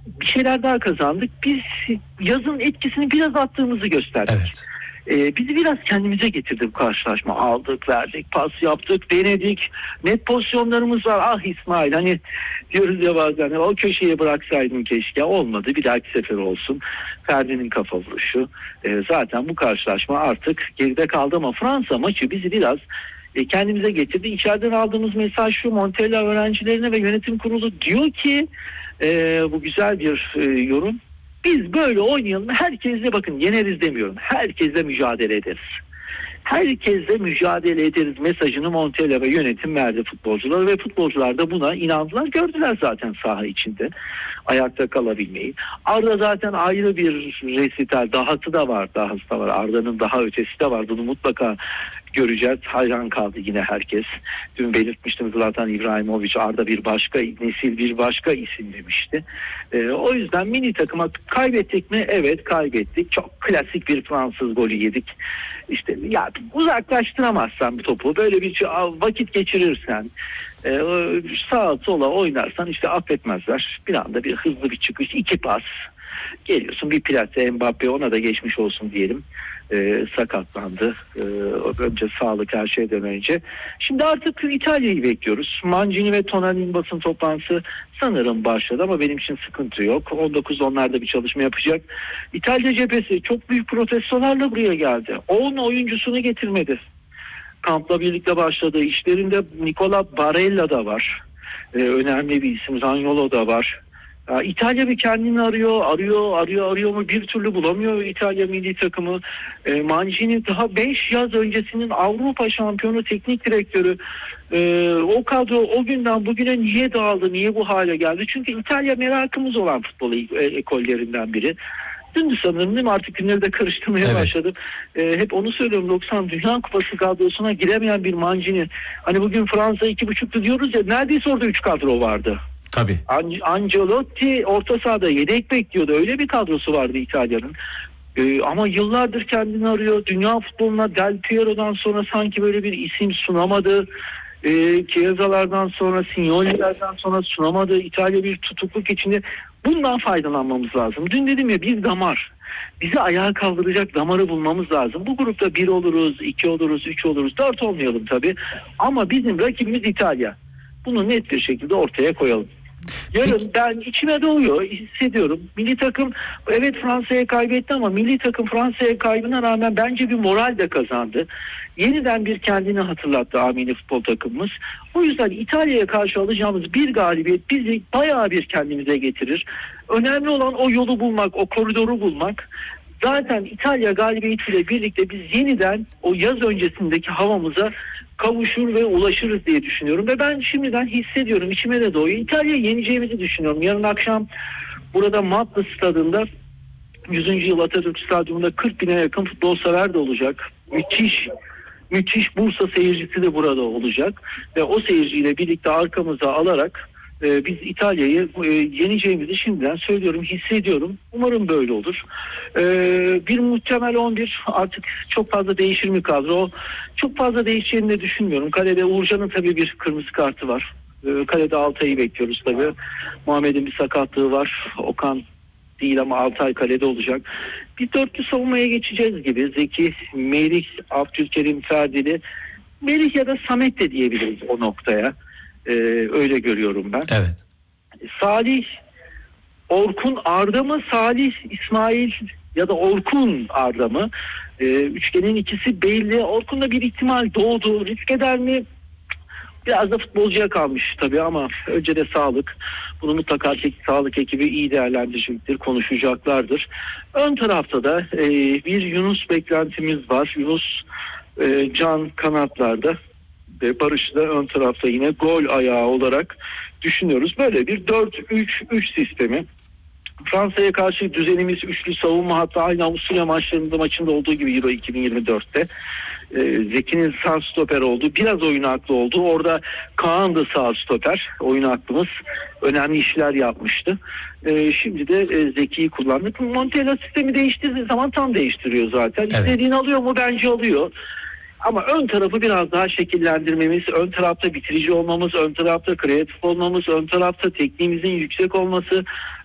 bir şeyler daha kazandık. Biz yazın etkisini biraz attığımızı gösterdik. Evet. Bizi biraz kendimize getirdi bu karşılaşma. Aldık, verdik, pas yaptık, denedik. Net pozisyonlarımız var. Ah İsmail, hani diyoruz ya bazen, o köşeye bıraksaydım keşke. Olmadı, bir dahaki sefer olsun. Ferdi'nin kafa vuruşu. Zaten bu karşılaşma artık geride kaldı ama Fransa maçı bizi biraz kendimize getirdi. İçeriden aldığımız mesaj şu: Montella öğrencilerine ve yönetim kurulu diyor ki, bu güzel bir yorum. Biz böyle oynayalım. Herkesle, bakın yeneriz demiyorum, herkesle mücadele ederiz. Herkesle mücadele ederiz mesajını Montella ve yönetim verdi futbolculara ve futbolcular da buna inandılar. Gördüler zaten saha içinde ayakta kalabilmeyi. Arda zaten ayrı bir resital, dahası da var. Arda'nın daha ötesi de var. Bunu mutlaka göreceğiz. Hayran kaldı yine herkes. Dün belirtmiştim, Zlatan İbrahimovic Arda bir başka nesil, bir başka isim demişti. O yüzden milli takıma kaybettik mi? Evet, kaybettik. Çok klasik bir Fransız golü yedik. İşte ya, uzaklaştıramazsan bir topu, böyle bir vakit geçirirsen, sağa sola oynarsan işte affetmezler. Bir anda bir hızlı bir çıkış, 2 pas geliyorsun, bir plase Mbappe, ona da geçmiş olsun diyelim. Sakatlandı. Önce sağlık, her şeyden önce. Şimdi artık İtalya'yı bekliyoruz. Mancini ve Tonali'nin basın toplantısı sanırım başladı ama benim için sıkıntı yok. 19'da onlar da bir çalışma yapacak. İtalya cephesi çok büyük protestolarla buraya geldi. 10 oyuncusunu getirmedi. Kampla birlikte başladı. İşlerinde Nicola Barella da var. Önemli bir isim. Zaniolo da var. İtalya bir kendini arıyor mu, bir türlü bulamıyor İtalya milli takımı. Mancini daha 5 yaz öncesinin Avrupa şampiyonu teknik direktörü. O kadro o günden bugüne niye dağıldı, niye bu hale geldi? Çünkü İtalya merakımız olan futbol ekollerinden biri. Dün sanırım, değil mi? Artık günleri de karıştırmaya başladım. Hep onu söylüyorum, 90 Dünya Kupası kadrosuna giremeyen bir Mancini. Hani bugün Fransa 2.5'tu diyoruz ya, neredeyse orada 3 kadro vardı. Tabii. Ancelotti orta sahada yedek bekliyordu. Öyle bir kadrosu vardı İtalya'nın. Ama yıllardır kendini arıyor. Dünya futboluna Del Piero'dan sonra sanki böyle bir isim sunamadı. Chiesa'lardan sonra, Signoli'lerden sonra sunamadı. İtalya bir tutukluk içinde. Bundan faydalanmamız lazım. Dün dedim ya, bir damar. Bizi ayağa kaldıracak damarı bulmamız lazım. Bu grupta 1 oluruz, 2 oluruz, 3 oluruz, 4 olmayalım tabii. Ama bizim rakibimiz İtalya. Bunu net bir şekilde ortaya koyalım. Yarın ben içime doğuyor, hissediyorum. Milli takım evet Fransa'ya kaybetti ama milli takım Fransa'ya kaybına rağmen bence bir moral de kazandı. Yeniden bir kendini hatırlattı Amini futbol takımımız. O yüzden İtalya'ya karşı alacağımız bir galibiyet bizi bayağı bir kendimize getirir. Önemli olan o yolu bulmak, o koridoru bulmak. Zaten İtalya galibiyetiyle birlikte biz yeniden o yaz öncesindeki havamıza kavuşur ve ulaşırız diye düşünüyorum. Ve ben şimdiden hissediyorum, içime de doğuyor. İtalya'yı yeneceğimizi düşünüyorum. Yarın akşam burada Matlı Stadı'nda 100. yıl Atatürk Stadyumunda 40 bine yakın futbol sever de olacak. Müthiş Bursa seyircisi de burada olacak. Ve o seyirciyle birlikte arkamıza alarak biz İtalya'yı yeneceğimizi şimdiden söylüyorum, hissediyorum. Umarım böyle olur. Bir muhtemel 11, artık çok fazla değişir mi kadro? Çok fazla değişeceğini de düşünmüyorum. Kalede Uğurcan'ın tabii bir kırmızı kartı var. Kalede Altay'ı bekliyoruz tabii. Muhammed'in bir sakatlığı var. Okan değil ama Altay kalede olacak. Bir dörtlü savunmaya geçeceğiz gibi. Zeki, Melih, Abdülkerim, Ferdili. Melih ya da Samet de diyebiliriz o noktaya. Öyle görüyorum ben. Evet. Salih, Orkun, Arda mı? Salih, İsmail ya da Orkun, Arda mı? Üçgenin ikisi belli. Orkun'da bir ihtimal doğdu. Risk eder mi? Biraz da futbolcuya kalmış tabii ama önce de sağlık. Bunu mutlaka sağlık ekibi iyi değerlendirecektir, konuşacaklardır. Ön tarafta da bir Yunus beklentimiz var. Yunus, Can kanatlarda ve Barış da ön tarafta yine gol ayağı olarak düşünüyoruz. Böyle bir 4-3-3 sistemi. Fransa'ya karşı düzenimiz üçlü savunma, hatta aynı Avusturya maçında olduğu gibi Euro 2024'te. Zeki'nin sağ stoper oldu. Biraz oyun aklı oldu. Orada Kaan da sağ stoper. Oyun aklımız önemli işler yapmıştı. Şimdi de Zeki'yi kullandık. Montella sistemi değiştirdiği zaman tam değiştiriyor zaten. Evet. İstediğini alıyor mu? Bence alıyor. Ama ön tarafı biraz daha şekillendirmemiz, ön tarafta bitirici olmamız, ön tarafta kreatif olmamız, ön tarafta tekniğimizin yüksek olması,